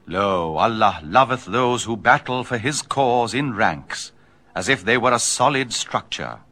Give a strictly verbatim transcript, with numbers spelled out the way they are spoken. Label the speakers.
Speaker 1: Lo, Allah loveth those who battle for his cause in ranks, as if they were a solid structure.